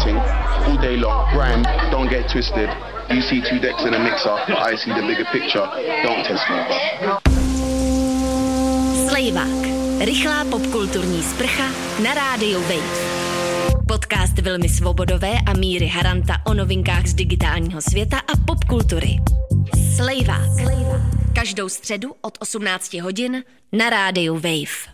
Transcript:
thing all day long. Grime, don't get twisted. You see 2 decks in a mixer, but I see the bigger picture. Don't test me, bro. Slejvák. Rychlá popkulturní sprcha na rádiu Wave. Podcast Vilmy Svobodové a Míry Haranta o novinkách z digitálního světa a popkultury. Slejvák. Každou středu od 18 hodin na rádiu Wave.